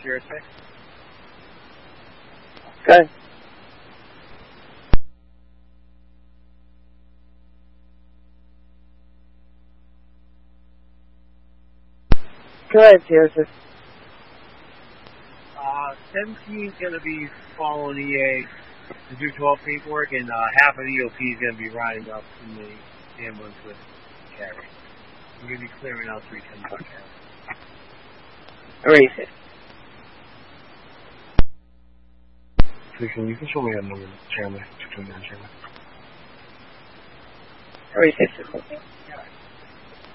06. Good. Go ahead, Sierra 6. 17 is going to be following EA to do 12 paperwork, and half of the EOP is going to be riding up in the ambulance with Carrie. We're going to be clearing out 310 podcast. Erase it. You can show me that number, Chairman. Erase it.